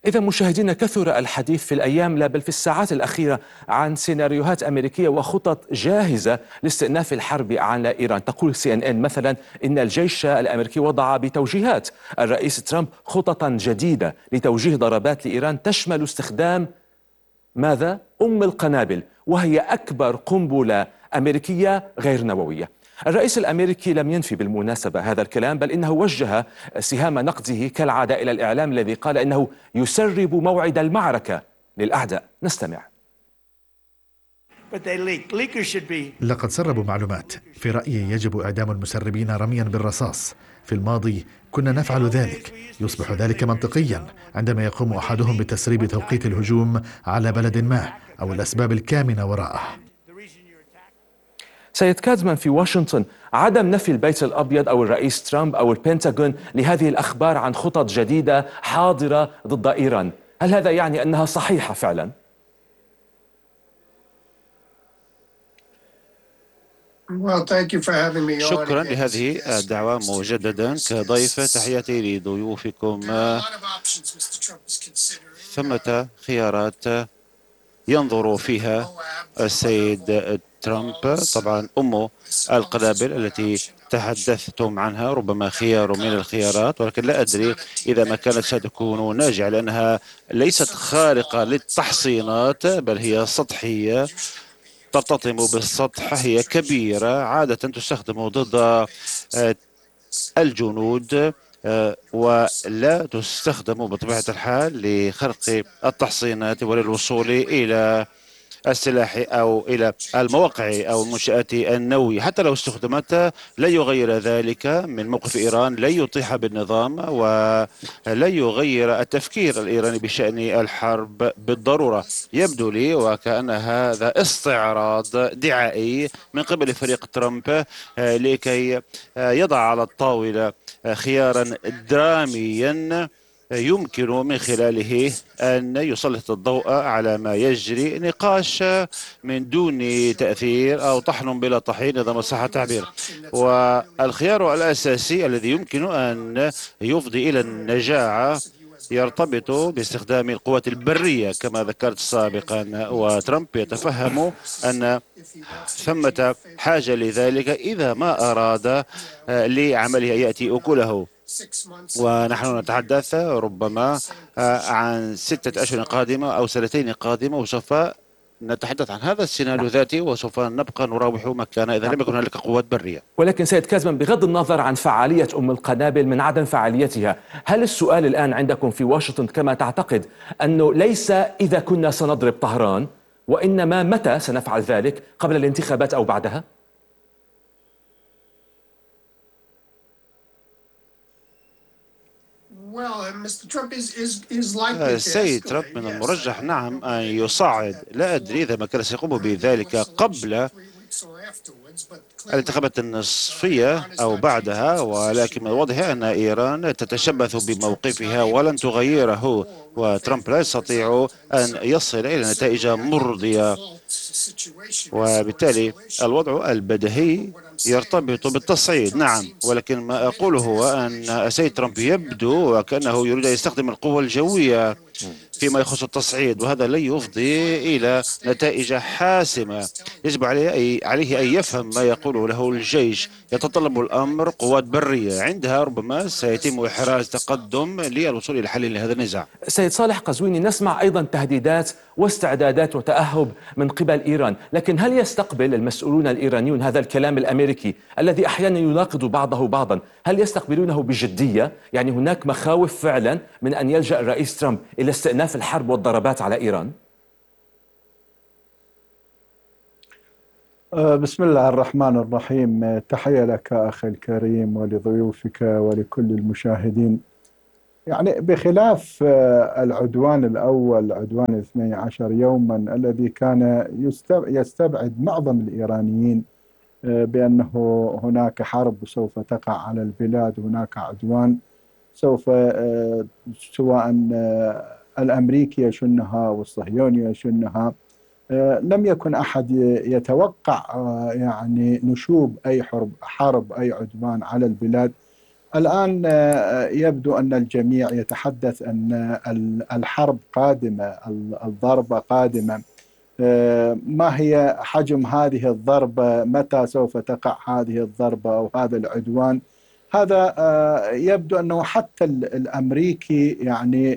إذا مشاهدينا، كثر الحديث في الأيام لا بل في الساعات الأخيرة عن سيناريوهات أمريكية وخطط جاهزة لاستئناف الحرب على إيران. تقول CNN مثلا إن الجيش الأمريكي وضع بتوجيهات الرئيس ترامب خططا جديدة لتوجيه ضربات لإيران تشمل استخدام ماذا؟ القنابل، وهي أكبر قنبلة أمريكية غير نووية. الرئيس الأمريكي لم ينفي بالمناسبة هذا الكلام، بل إنه وجه سهام نقده كالعادة إلى الإعلام الذي قال إنه يسرب موعد المعركة للأعداء. نستمع. لقد سربوا معلومات. في رأيي يجب إعدام المسربين رميا بالرصاص. في الماضي كنا نفعل ذلك. يصبح ذلك منطقيا عندما يقوم أحدهم بتسريب توقيت الهجوم على بلد ما أو الأسباب الكامنة وراءه. سيد كادمان، في واشنطن عدم نفي البيت الأبيض أو الرئيس ترامب أو البنتاغون لهذه الأخبار عن خطط جديدة حاضرة ضد إيران، هل هذا يعني أنها صحيحة فعلا؟ شكرا لهذه الدعوة مجددا كضيف. تحياتي لضيوفكم. ثمة خيارات ينظر فيها السيد ترامب. طبعا القنابل التي تحدثتم عنها ربما خيار من الخيارات، ولكن لا أدري إذا ما كانت ستكون ناجعة، لأنها ليست خارقة للتحصينات بل هي سطحية ترتطم بالسطح. هي كبيرة، عادة تستخدم ضد الجنود ولا تستخدم بطبيعة الحال لخرق التحصينات وللوصول إلى السلاح أو إلى المواقع أو المنشآت النووية. حتى لو استخدمت لا يغير ذلك من موقف إيران، لا يطيح بالنظام ولا يغير التفكير الإيراني بشأن الحرب بالضرورة. يبدو لي وكأن هذا استعراض دعائي من قبل فريق ترامب لكي يضع على الطاولة خيارا دراميا يمكن من خلاله أن يسلط الضوء على ما يجري، نقاش من دون تأثير أو طحن بلا طحين إذا ما صح التعبير. والخيار الأساسي الذي يمكن أن يفضي إلى النجاعة يرتبط باستخدام القوات البرية كما ذكرت سابقا، وترامب يتفهم أن ثمة حاجة لذلك إذا ما أراد لعمله يأتي أكله. ونحن نتحدث ربما عن 6 أشهر قادمة أو سنتين قادمة، وسوف نتحدث عن هذا السيناريو ذاتي وسوف نبقى نراوح مكانه إذا لم يكن هناك قوات برية. ولكن سيد كازمان، بغض النظر عن فعالية القنابل من عدم فعاليتها، هل السؤال الآن عندكم في واشنطن كما تعتقد أنه ليس إذا كنا سنضرب طهران، وإنما متى سنفعل ذلك، قبل الانتخابات أو بعدها؟ السيد ترامب من المرجح نعم أن يصعد. لا أدري إذا ما كان سيقوم بذلك قبل الانتخابات النصفية أو بعدها، ولكن من الواضح أن إيران تتشبث بموقفها ولن تغيره، وترامب لا يستطيع أن يصل إلى نتائج مرضية. وبالتالي الوضع البديهي يرتبط بالتصعيد. نعم، ولكن ما أقوله هو أن السيد ترامب يبدو وكأنه يريد أن يستخدم القوة الجوية فيما يخص التصعيد، وهذا لا يفضي إلى نتائج حاسمة. يجب عليه أن يفهم ما يقوله له الجيش. يتطلب الأمر قوات برية، عندها ربما سيتم إحراز تقدم للوصول إلى حل لهذا النزاع. سيد صالح قزويني، نسمع أيضا تهديدات واستعدادات وتأهب من قبل إيران، لكن هل يستقبل المسؤولون الإيرانيون هذا الكلام الأمريكي الذي أحيانا يناقض بعضه بعضا؟ هل يستقبلونه بجدية؟ يعني هناك مخاوف فعلا من أن يلجأ الرئيس ترامب إلى استئناف الحرب والضربات على إيران؟ بسم الله الرحمن الرحيم. تحية لك أخي الكريم ولضيوفك ولكل المشاهدين. يعني بخلاف العدوان الأول، عدوان 12 يوما الذي كان يستبعد معظم الإيرانيين بأنه هناك حرب سوف تقع على البلاد، هناك عدوان سوف سواء الأمريكي يشنها والصهيوني يشنها، لم يكن أحد يتوقع يعني نشوب أي حرب أي عدوان على البلاد. الآن يبدو أن الجميع يتحدث أن الحرب قادمة، الضربة قادمة. ما هي حجم هذه الضربة؟ متى سوف تقع هذه الضربة أو هذا العدوان؟ هذا يبدو أنه حتى الأمريكي يعني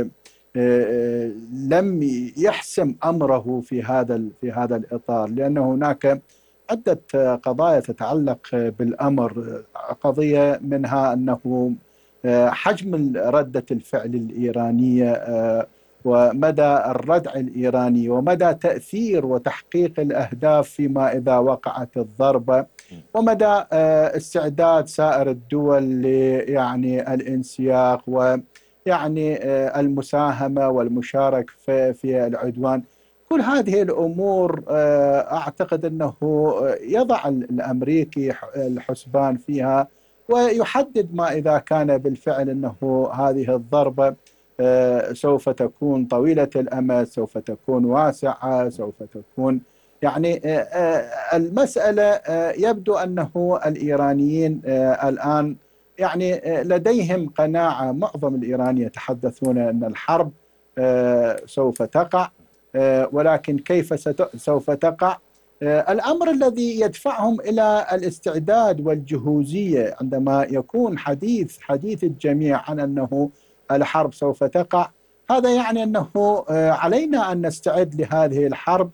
لم يحسم أمره في هذا الإطار، لأن هناك عدة قضايا تتعلق بالأمر. قضية منها أنه حجم ردة الفعل الإيرانية ومدى الردع الإيراني ومدى تأثير وتحقيق الأهداف فيما إذا وقعت الضربة، ومدى استعداد سائر الدول يعني الانسياق ويعني المساهمة والمشاركة في العدوان. كل هذه الأمور أعتقد أنه يضع الأمريكي الحسبان فيها ويحدد ما إذا كان بالفعل أنه هذه الضربة سوف تكون طويلة الأمد، سوف تكون واسعة، سوف تكون يعني المسألة يبدو أنه الإيرانيين الآن يعني لديهم قناعة. معظم الإيرانيين يتحدثون أن الحرب سوف تقع، ولكن كيف سوف تقع؟ الأمر الذي يدفعهم إلى الاستعداد والجهوزية عندما يكون حديث الجميع عن أنه الحرب سوف تقع، هذا يعني أنه علينا أن نستعد لهذه الحرب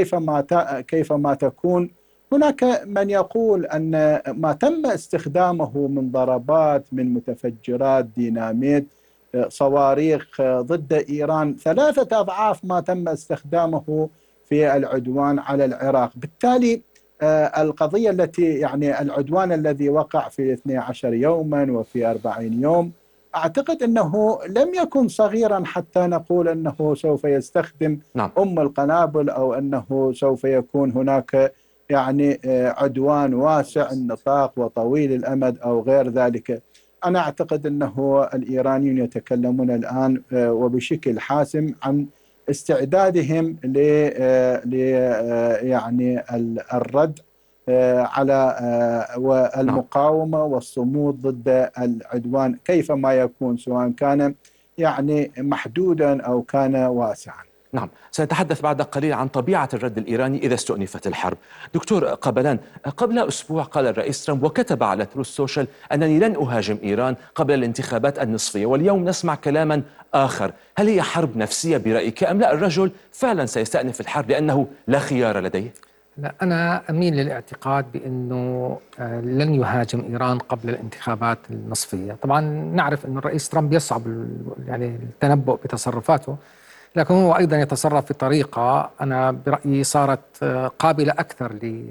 كيفما تكون. هناك من يقول أن ما تم استخدامه من ضربات، من متفجرات، ديناميت، صواريخ ضد إيران 3 أضعاف ما تم استخدامه في العدوان على العراق. بالتالي القضية التي يعني العدوان الذي وقع في 12 يوما وفي 40 يوم، أعتقد أنه لم يكن صغيرا حتى نقول أنه سوف يستخدم القنابل أو أنه سوف يكون هناك يعني عدوان واسع النطاق وطويل الأمد أو غير ذلك. أنا أعتقد أنه الإيرانيون يتكلمون الآن وبشكل حاسم عن استعدادهم يعني الرد على والمقاومة والصمود ضد العدوان كيفما يكون، سواء كان يعني محدودا أو كان واسعا. نعم، سنتحدث بعد قليل عن طبيعة الرد الإيراني إذا استؤنفت الحرب. دكتور قبلان، قبل أسبوع قال الرئيس ترامب وكتب على تروث سوشيال أنني لن أهاجم إيران قبل الانتخابات النصفية، واليوم نسمع كلاما آخر. هل هي حرب نفسية برأيك أم لا الرجل فعلا سيستأنف الحرب لأنه لا خيار لديه؟ لا، أنا أميل للاعتقاد بأنه لن يهاجم إيران قبل الانتخابات النصفية. طبعا نعرف أن الرئيس ترامب يصعب يعني التنبؤ بتصرفاته، لكن هو أيضا يتصرف بطريقة أنا برأيي صارت قابلة أكثر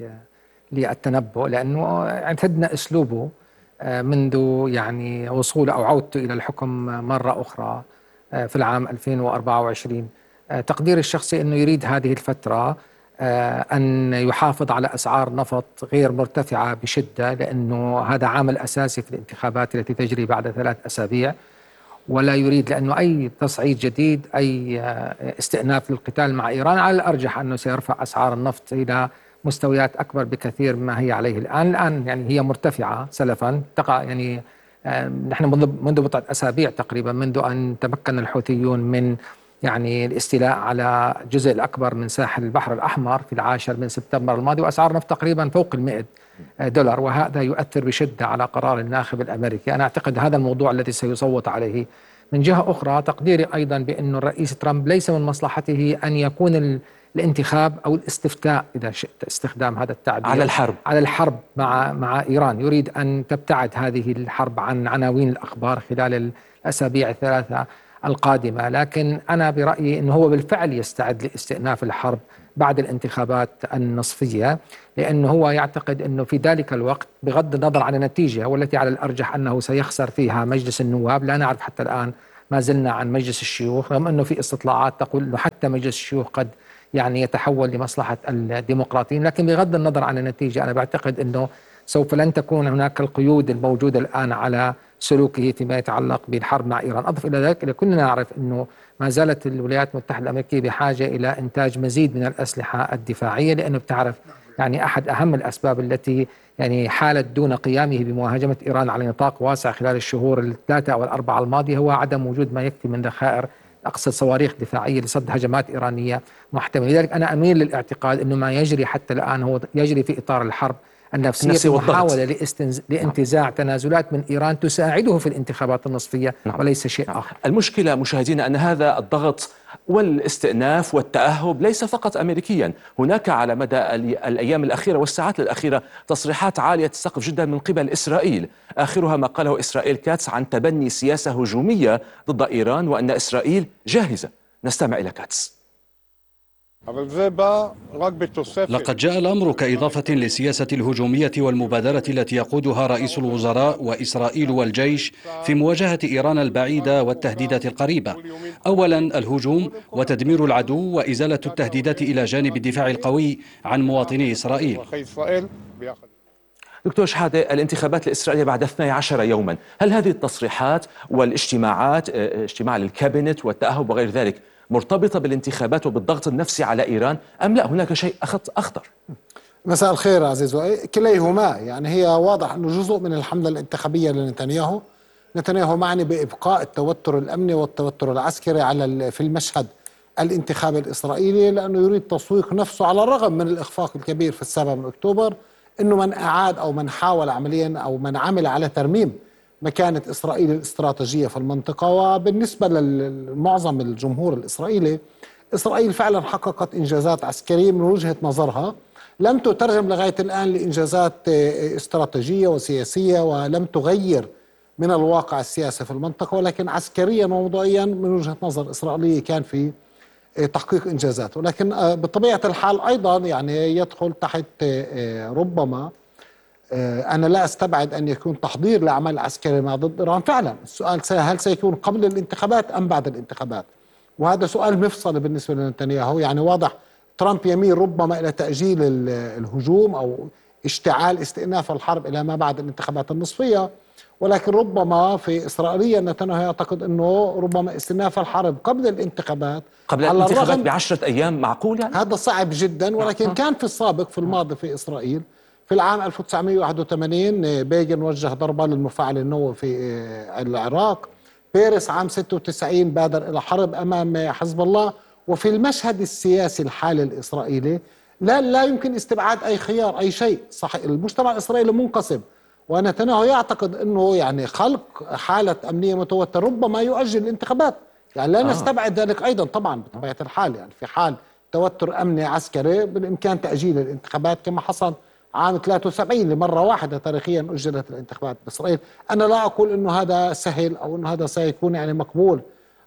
للتنبؤ، لأنه اعتدنا أسلوبه منذ يعني وصوله أو عودته إلى الحكم مرة أخرى في العام 2024. تقديري الشخصي أنه يريد هذه الفترة أن يحافظ على أسعار نفط غير مرتفعة بشدة، لأنه هذا عامل أساسي في الانتخابات التي تجري بعد 3 أسابيع، ولا يريد لأنه أي تصعيد جديد، أي استئناف للقتال مع إيران على الأرجح أنه سيرفع أسعار النفط إلى مستويات أكبر بكثير مما هي عليه الآن يعني هي مرتفعة سلفا تقع يعني نحن منذ بضعة أسابيع تقريبا، منذ أن تمكن الحوثيون من يعني الاستيلاء على الجزء الأكبر من ساحل البحر الأحمر في 10 سبتمبر الماضي، وأسعار النفط تقريبا فوق $100، وهذا يؤثر بشدة على قرار الناخب الأمريكي. أنا أعتقد هذا الموضوع الذي سيصوت عليه. من جهة أخرى تقديري أيضا بأن الرئيس ترامب ليس من مصلحته أن يكون الانتخاب أو الاستفتاء إذا شئت استخدام هذا التعبير على الحرب مع إيران. يريد أن تبتعد هذه الحرب عن عناوين الأخبار خلال الأسابيع 3 القادمة، لكن أنا برأيي أنه هو بالفعل يستعد لاستئناف الحرب بعد الانتخابات النصفية، لأنه هو يعتقد أنه في ذلك الوقت بغض النظر عن النتيجة والتي على الأرجح أنه سيخسر فيها مجلس النواب، لا نعرف حتى الآن ما زلنا عن مجلس الشيوخ، رغم أنه في استطلاعات تقول أنه حتى مجلس الشيوخ قد يعني يتحول لمصلحة الديمقراطيين، لكن بغض النظر عن النتيجة أنا بعتقد أنه سوف لن تكون هناك القيود الموجودة الآن على سلوكه فيما يتعلق بالحرب مع إيران. أضف إلى ذلك كلنا نعرف أنه ما زالت الولايات المتحدة الأمريكية بحاجة إلى إنتاج مزيد من الأسلحة الدفاعية، لأنه بتعرف يعني أحد أهم الأسباب التي يعني حالة دون قيامه بمهاجمة إيران على نطاق واسع خلال الشهور الثلاثة أو الأربعة الماضية هو عدم وجود ما يكفي من ذخائر، أقصد صواريخ دفاعية لصد هجمات إيرانية محتملة. لذلك أنا أميل للاعتقاد أنه ما يجري حتى الآن هو يجري في إطار الحرب النفسية في محاولة لانتزاع تنازلات من إيران تساعده في الانتخابات النصفية وليس شيء آخر. المشكلة مشاهدينا أن هذا الضغط والاستئناف والتأهب ليس فقط أمريكيا، هناك على مدى الأيام الأخيرة والساعات الأخيرة تصريحات عالية السقف جدا من قبل إسرائيل، آخرها ما قاله إسرائيل كاتس عن تبني سياسة هجومية ضد إيران وأن إسرائيل جاهزة. نستمع إلى كاتس. لقد جاء الأمر كإضافة للسياسة الهجومية والمبادرة التي يقودها رئيس الوزراء وإسرائيل والجيش في مواجهة إيران البعيدة والتهديدات القريبة. أولا الهجوم وتدمير العدو وإزالة التهديدات إلى جانب الدفاع القوي عن مواطني إسرائيل. دكتور شحادة، الانتخابات الإسرائيلية بعد 12 يوما، هل هذه التصريحات والاجتماعات، اجتماع للكابينت والتأهب وغير ذلك، مرتبطة بالانتخابات وبالضغط النفسي على إيران أم لا هناك شيء أخطر؟ مساء الخير عزيز، كليهما. يعني هي واضح أنه جزء من الحملة الانتخابية لنتنياهو. نتنياهو معني بإبقاء التوتر الأمني والتوتر العسكري في المشهد الانتخابي الإسرائيلي، لأنه يريد تسويق نفسه على الرغم من الإخفاق الكبير في 7 أكتوبر، أنه من أعاد أو من حاول عمليا أو من عمل على ترميم مكانة إسرائيل الاستراتيجية في المنطقة. وبالنسبة لمعظم الجمهور الإسرائيلي، إسرائيل فعلا حققت إنجازات عسكرية من وجهة نظرها لم تترجم لغاية الآن لإنجازات استراتيجية وسياسية، ولم تغير من الواقع السياسي في المنطقة، ولكن عسكريا وموضوعيا من وجهة نظر إسرائيلية كان في تحقيق إنجازات. ولكن بطبيعة الحال أيضا يعني يدخل تحت ربما أنا لا أستبعد أن يكون تحضير لعمل عسكري مع ضد إيران. فعلا السؤال هل سيكون قبل الانتخابات أم بعد الانتخابات؟ وهذا سؤال مفصل بالنسبة لنتنياهو. يعني واضح ترامب يميل ربما إلى تأجيل الهجوم أو اشتعال استئناف الحرب إلى ما بعد الانتخابات النصفية، ولكن ربما في إسرائيل نتنياهو يعتقد أنه ربما استئناف الحرب قبل الانتخابات ب10 أيام معقول؟ يعني هذا صعب جدا، ولكن كان في السابق في الماضي في إسرائيل في العام 1981 بيغن وجه ضربة للمفاعل النووي في العراق. بيرس عام 96 بادر إلى حرب أمام حزب الله. وفي المشهد السياسي الحالي الإسرائيلي لا يمكن استبعاد أي خيار أي شيء. صحيح المجتمع الإسرائيلي منقسم، ونتنياهو يعتقد أنه يعني خلق حالة أمنية متوترة ربما يؤجل الانتخابات. يعني لا نستبعد ذلك أيضا طبعا بطبيعة الحال. يعني في حال توتر أمني عسكري بالإمكان تأجيل الانتخابات كما حصل عام 73 لمرة واحدة تاريخيا أجلت الانتخابات بإسرائيل. أنا لا أقول أنه هذا سهل أو أنه هذا سيكون يعني مقبول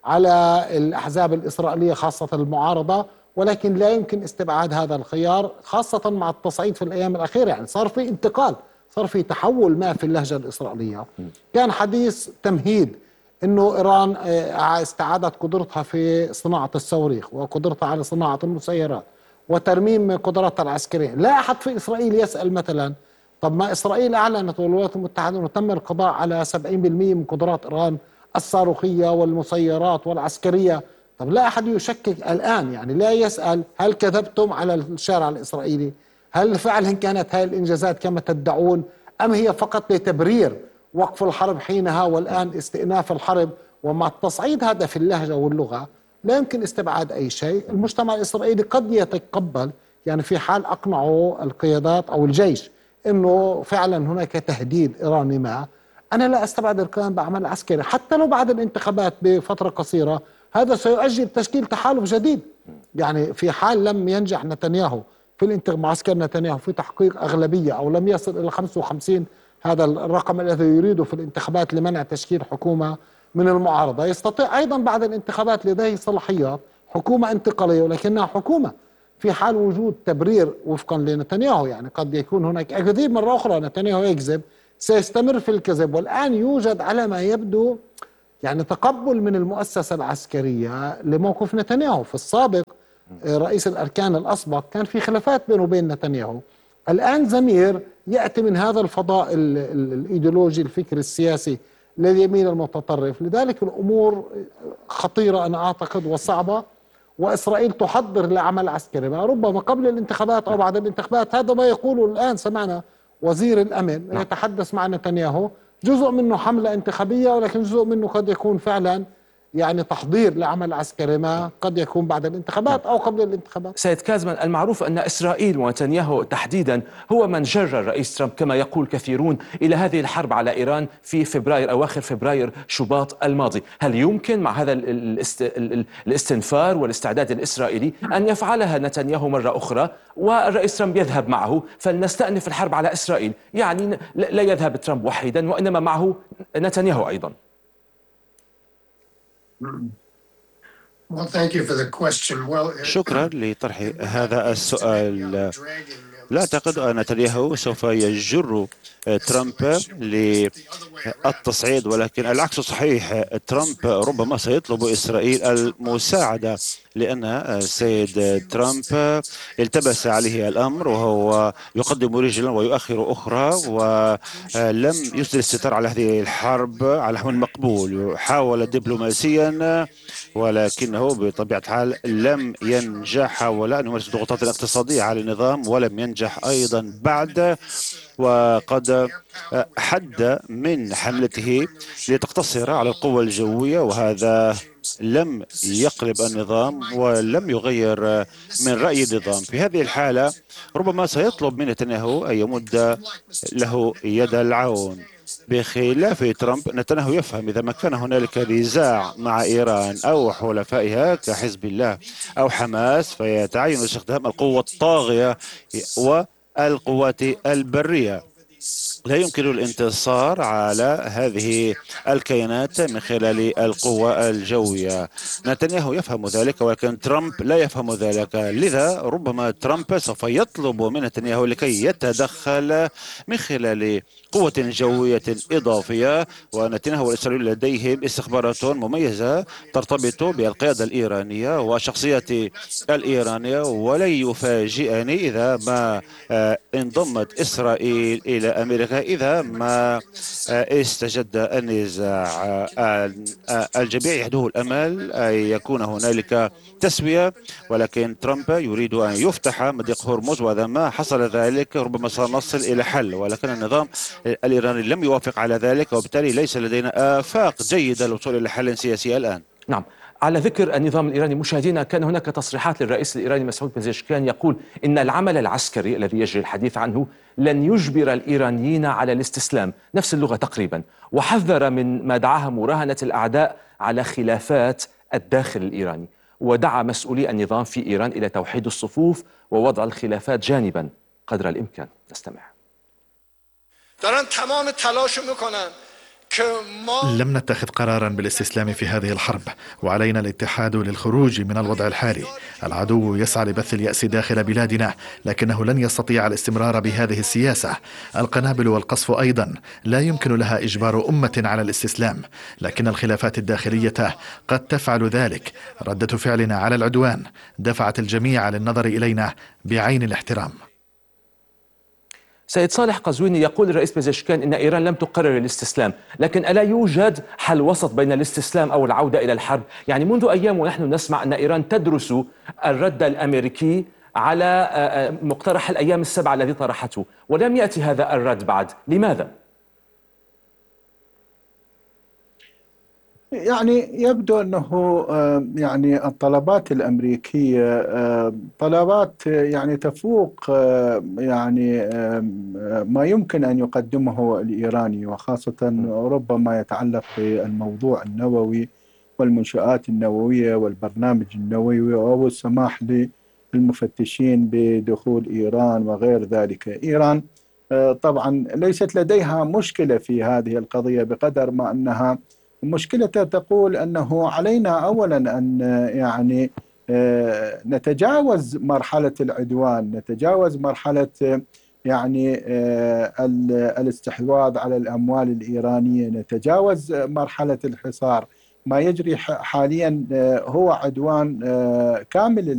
على الأحزاب الإسرائيلية خاصة المعارضة، ولكن لا يمكن استبعاد هذا الخيار خاصة مع التصعيد في الأيام الأخيرة. يعني صار في انتقال، صار في تحول ما في اللهجة الإسرائيلية. كان حديث تمهيد أنه إيران استعادت قدرتها في صناعة الصواريخ وقدرتها على صناعة المسيرات وترميم قدراتها العسكرية. لا أحد في إسرائيل يسأل مثلا طب ما إسرائيل أعلنت والولايات المتحدة أنه تم القضاء على 70% من قدرات إيران الصاروخية والمسيرات والعسكرية. طب لا أحد يشكك الآن، يعني لا يسأل هل كذبتم على الشارع الإسرائيلي؟ هل فعلا كانت هذه الإنجازات كما تدعون أم هي فقط لتبرير وقف الحرب حينها والآن استئناف الحرب؟ ومع التصعيد هذا في اللهجة واللغة لا يمكن استبعاد أي شيء. المجتمع الإسرائيلي قد يتقبل يعني في حال أقنعوا القيادات أو الجيش أنه فعلا هناك تهديد إيراني ما. أنا لا أستبعد القيام بعمل عسكري حتى لو بعد الانتخابات بفترة قصيرة. هذا سيؤجل تشكيل تحالف جديد. يعني في حال لم ينجح نتنياهو في معسكر نتنياهو في تحقيق أغلبية أو لم يصل إلى 55 هذا الرقم الذي يريده في الانتخابات لمنع تشكيل حكومة من المعارضة، يستطيع أيضا بعد الانتخابات لديه صلاحيات حكومة انتقالية، ولكنها حكومة في حال وجود تبرير وفقا لنتنياهو. يعني قد يكون هناك أكاذيب مرة أخرى، نتنياهو يكذب سيستمر في الكذب. والآن يوجد على ما يبدو يعني تقبل من المؤسسة العسكرية لموقف نتنياهو. في السابق رئيس الأركان الأسبق كان في خلافات بينه وبين نتنياهو. الآن زمير يأتي من هذا الفضاء الإيديولوجي الفكري السياسي لليمين المتطرف. لذلك الأمور خطيرة أنا أعتقد وصعبة، وإسرائيل تحضر لعمل عسكري ربما قبل الانتخابات أو بعد الانتخابات. هذا ما يقوله الآن سمعنا وزير الأمن يتحدث مع نتنياهو، جزء منه حملة انتخابية ولكن جزء منه قد يكون فعلا يعني تحضير لعمل عسكري ما قد يكون بعد الانتخابات أو قبل الانتخابات. سيد كازمان، المعروف أن إسرائيل ونتنياهو تحديدا هو من جر الرئيس ترامب كما يقول كثيرون إلى هذه الحرب على إيران في فبراير أواخر فبراير شباط الماضي. هل يمكن مع هذا الاستنفار والاستعداد الإسرائيلي أن يفعلها نتنياهو مرة أخرى والرئيس ترامب يذهب معه فلنستأنف الحرب على إسرائيل؟ يعني لا يذهب ترامب وحيدا وإنما معه نتنياهو أيضا. شكرا لطرح هذا السؤال. لا أعتقد أن نتنياهو سوف يجر ترامب للتصعيد، ولكن العكس صحيح. ترامب ربما سيطلب إسرائيل المساعدة، لأن السيد ترامب التبس عليه الأمر وهو يقدم رجلا ويؤخر أخرى، ولم يسدل الستار على هذه الحرب على نحو مقبول. حاول دبلوماسيا ولكنه بطبيعة الحال لم ينجح. حاول أن يمارس ضغوطات اقتصادية على النظام ولم ينجح أيضا بعد، وقد حد من حملته لتقتصر على القوى الجوية، وهذا لم يقلب النظام ولم يغير من رأي النظام. في هذه الحالة ربما سيطلب من نتنياهو أن يمد له يد العون. بخلاف ترامب، نتنياهو يفهم إذا ما كان هنالك نزاع مع إيران أو حلفائها كحزب الله أو حماس فيتعين استخدام القوة الطاغية والقوات البرية. لا يمكن الانتصار على هذه الكيانات من خلال القوى الجوية. نتنياهو يفهم ذلك ولكن ترامب لا يفهم ذلك، لذا ربما ترامب سوف يطلب من نتنياهو لكي يتدخل من خلال قوة جوية إضافية. ونتنياهو والإسرائيليون لديهم استخبارات مميزة ترتبط بالقيادة الإيرانية وشخصية الإيرانية، ولن يفاجئني إذا ما انضمت إسرائيل إلى أمريكا إذا ما استجد النزاع. الجميع يحده الأمل أن يكون هنالك تسوية، ولكن ترامب يريد أن يفتح مضيق هرمز، وإذا ما حصل ذلك ربما سنصل إلى حل، ولكن النظام الإيراني لم يوافق على ذلك، وبالتالي ليس لدينا آفاق جيدة للوصول إلى حل سياسي الآن. نعم، على ذكر النظام الإيراني مشاهدينا، كان هناك تصريحات للرئيس الإيراني مسعود بزشكيان يقول إن العمل العسكري الذي يجري الحديث عنه لن يجبر الإيرانيين على الاستسلام، نفس اللغة تقريبا، وحذر من ما دعاها مراهنة الأعداء على خلافات الداخل الإيراني، ودعا مسؤولي النظام في إيران إلى توحيد الصفوف ووضع الخلافات جانبا قدر الإمكان. نستمع. لم نتخذ قرارا بالاستسلام في هذه الحرب، وعلينا الاتحاد للخروج من الوضع الحالي. العدو يسعى لبث اليأس داخل بلادنا، لكنه لن يستطيع الاستمرار بهذه السياسة. القنابل والقصف أيضا لا يمكن لها إجبار أمة على الاستسلام، لكن الخلافات الداخلية قد تفعل ذلك. ردة فعلنا على العدوان دفعت الجميع للنظر إلينا بعين الاحترام. سيد صالح قزويني، يقول الرئيس بزشكيان إن إيران لم تقرر الاستسلام، لكن ألا يوجد حل وسط بين الاستسلام أو العودة إلى الحرب؟ يعني منذ أيام ونحن نسمع أن إيران تدرس الرد الأمريكي على مقترح الأيام السبعة الذي طرحته، ولم يأتي هذا الرد بعد. لماذا؟ يعني يبدو أنه يعني الطلبات الأمريكية طلبات يعني تفوق يعني ما يمكن أن يقدمه الإيراني، وخاصة ربما يتعلق بالموضوع النووي والمنشآت النووية والبرنامج النووي أو السماح للمفتشين بدخول إيران وغير ذلك. إيران طبعا ليست لديها مشكلة في هذه القضية بقدر ما أنها مشكلتها تقول أنه علينا أولا أن يعني نتجاوز مرحلة العدوان، نتجاوز مرحلة يعني الاستحواذ على الأموال الإيرانية، نتجاوز مرحلة الحصار. ما يجري حاليا هو عدوان كامل